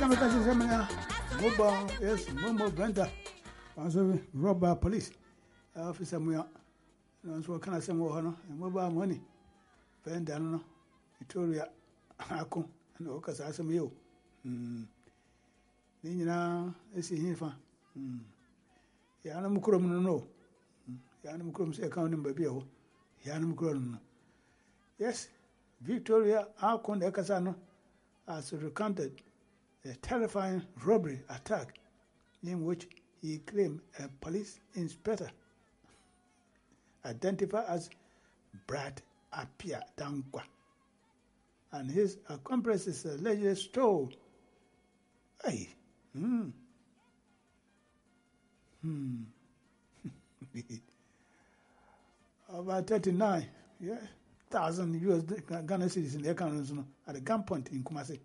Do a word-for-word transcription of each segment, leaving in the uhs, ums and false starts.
I'm a mobile, yes, Momo Brenda. Also, robber police. Officer Muya. And so can I say more honor and mobile money. Brenda, no, Victoria, Ako, and Ocas as a meal. Hm. Then you know, I see him. Hm. Yanam Krum no. Yanam Krum's account baby. Yanam Krum. Yes, Victoria, Ako, and Ecasano has recounted a terrifying robbery attack in which he claimed a police inspector, identified as Brad Apia Dankwa, and his accomplices allegedly stole. Hey, hmm, hmm, about thirty-nine, yeah, thousand U S Ghana cedis in the account at a gunpoint in Kumasi.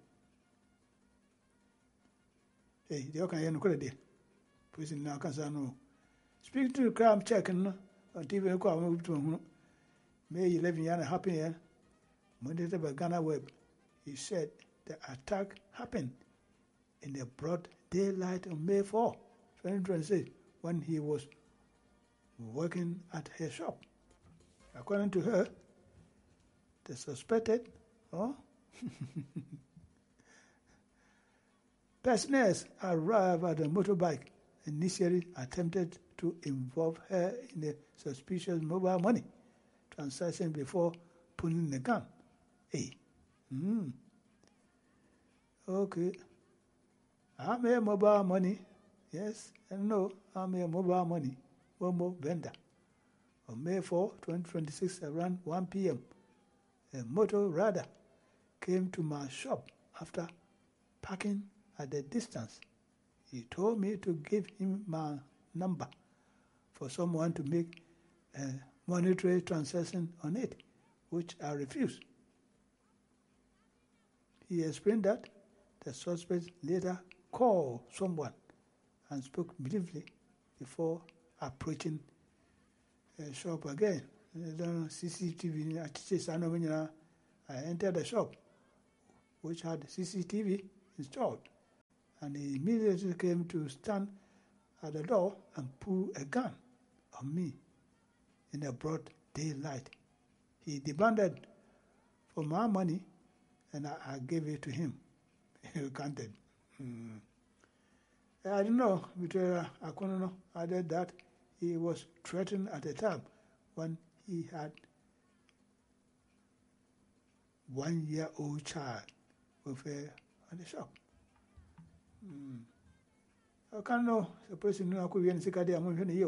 Hey, they can hear no credit. Prison now can say no. Speak to the crime check and on T V. To May eleven year happy year. Monitored by Ghana Web. He said the attack happened in the broad daylight on May fourth, twenty twenty-six, when he was working at her shop. According to her, the suspected, oh, personnel arrived at a motorbike, initially attempted to involve her in a suspicious mobile money transaction before pulling the gun. Hey, hmm, okay. I'm a mobile money, yes, and no, I'm a mobile money, Momo vendor. On May fourth, twenty twenty-six, around one p.m., a motor rider came to my shop after parking at a distance. He told me to give him my number for someone to make a monetary transaction on it, which I refused. He explained that the suspect later called someone and spoke briefly before approaching the shop again. C C T V, I entered the shop, which had C C T V installed, and he immediately came to stand at the door and pull a gun on me in the broad daylight. He demanded for my money, and I, I gave it to him. He recanted. Hmm. I don't know, Victoria Akono added that he was threatened at the time when he had one-year-old child with her at the shop. Hmm. I can't know the person who could be in Sikadi among you.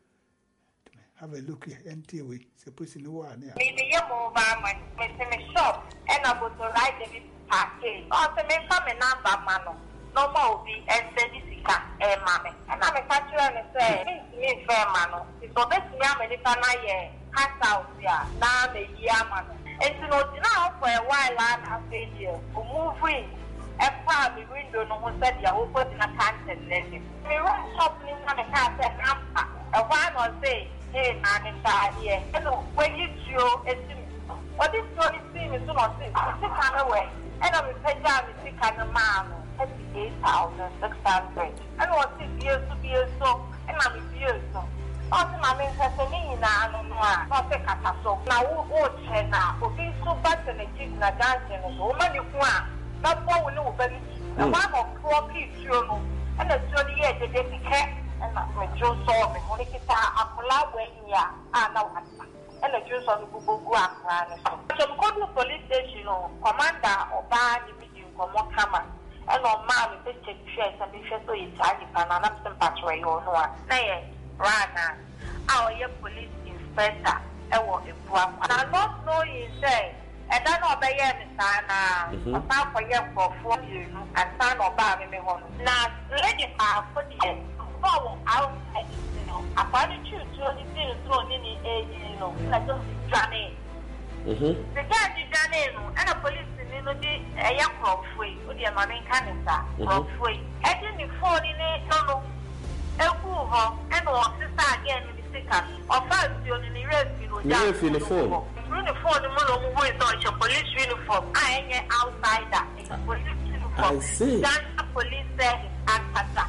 Have a look here, N T V. The person who are near. Maybe your mobile man, in the shop, and I would write the package. Or to make some number, man. No more be and send this car, eh, mammy. And I'm a catcher and say, me fair man. It's for this young American, cast out here, now the year man. It's not now for a while, I've been here, who move in. A part the window, no one said you're open in a cancer. We run shopping on the car, and a while or say, hey, man, inside here. And when you show it, what is going to see me to not see, it's kind of way. And I'm a pay down the sick kind of man, eight thousand six hundred. And what six years to be a so, and I'm a year so. Also, my main person, I don't know, not a catastrophe. Now, who watch her now? For being so bad and a kid in a dancing, a woman you want. Not one will know, but the one of four kids, you know, and the twenty years they didn't care, and my Joe saw me when he said, I pull out where you are, and now and the Jews on the Google Guam. So, go to the police station, commander or bar, the meeting, come on, camera, and on man, we take shares and be sure so it's Adi and I'm some patrol, you know, nay, Rana, our young police inspector, and what if one, and I don't know you say. And I know by any time, a time for young for four years, and son or bar me home. Now, lady, I put it forward outside, you know. I find it true to only things thrown in the age, you know, like just Johnny. The guy did Johnny, and a police in a young crop free, with your money cancer, crop free. I didn't fall in it, no, no. A woo, and one sister again in the second, or five you in the rest, you know, uniform. Uniform, the police uniform. I ain't outside that. Police uniform. I see. police said and Pata.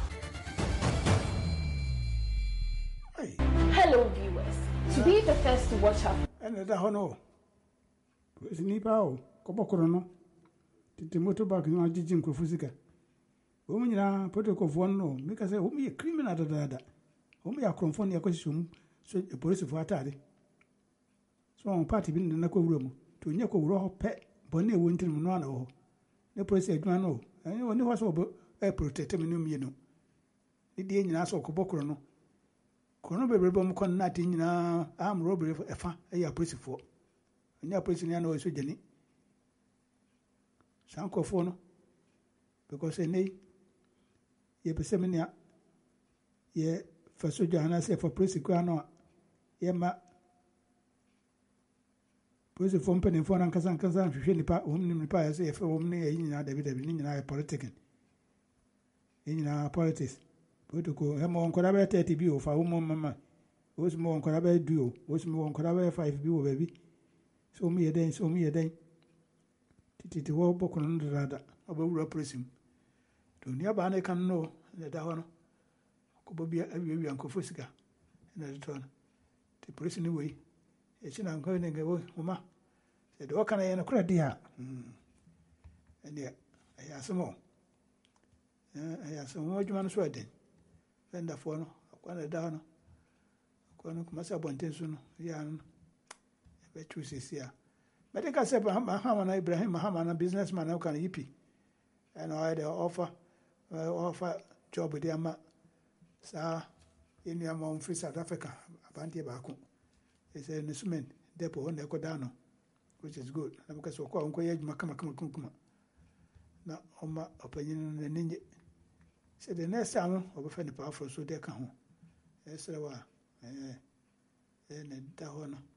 Hello, viewers. To be the first to watch up. And the hono. Where's Nipao? Cobocorono. The motorbike no Jim Kofusika. Woman, protocol of one no. Make us say, whom you criminal at the whom you are confounding a question, so a police of Atari. So on party being in the Nako room to Nyako raw pet, Bonnie Winter Munano. The police said, no, and you was over a protector minimum, you know. The day in Aso Cobocorono. Kono be rebom kon na tin nyina am robbery efa e ya police for nya police nya no so jani sanko fo no because ene ye pesemenia ye fa so jana se for police ko ano ye ma police for mpene fo na nkasa nkasa hwehwe nipa won ni nipa ya se ye fa won ni ye nyina dabi dabi ni nyina politics ni nyina politics protocol he mo nkora be thirty bi o fa wo mo mama wo so mo nkora be two o wo so mo nkora be five bi o baby so mi yeden so mi yeden titi wo bokon ndrada obawura presim to ni aba na kan no le da hono ko bobi awi awi anko fosika na de ton ti presim ni we e china nko ne ngewo uma se do kana ye na kura dia mm ene ya somo eh ya somo juma no so eden Fenda for no, akwana down. Akwana kumasa bonten suno, ya no. Ebe choose sia. Medika se Mahama na Ibrahim Mahama na businessman na kan yipi. And I had offer uh, offer job with them sa in your mom free South Africa. Abanti baako. It's an instrument depot on the Kodano, which is good. Na because okwa onko ye juma kama kama kuma. Na oma opinion na ninje. So the next time I'll be finding powerful so they can home. Yes, sir. Eh, eh, eh,